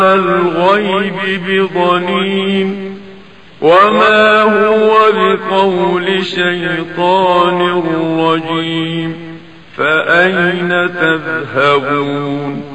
الغيب بضنين وما هو بقول شيطان رجيم فأين تذهبون